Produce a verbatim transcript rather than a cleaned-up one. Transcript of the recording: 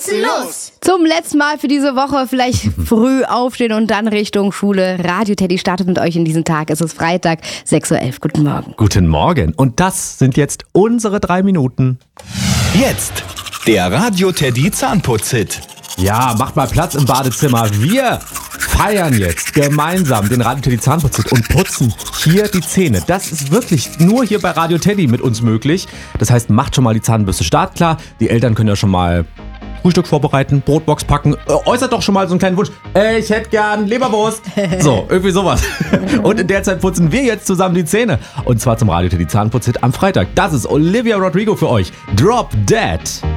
putzen, los! Zum letzten Mal für diese Woche vielleicht früh aufstehen und dann Richtung Schule. Radio Teddy startet mit euch in diesen Tag. Es ist Freitag, sechs Uhr elf. Guten Morgen. Guten Morgen. Und das sind jetzt unsere drei Minuten. Jetzt der Radio Teddy Zahnputz-Hit. Ja, macht mal Platz im Badezimmer. Wir feiern jetzt gemeinsam den Radio Teddy Zahnputz-Hit und putzen hier die Zähne. Das ist wirklich nur hier bei Radio Teddy mit uns möglich. Das heißt, macht schon mal die Zahnbürste startklar. Die Eltern können ja schon mal Frühstück vorbereiten, Brotbox packen. Äh, äußert doch schon mal so einen kleinen Wunsch. Äh, ich hätte gern Leberwurst. So, irgendwie sowas. Und in der Zeit putzen wir jetzt zusammen die Zähne. Und zwar zum Radio Teddy Zahnputz-Hit am Freitag. Das ist Olivia Rodrigo für euch. Drop Dead.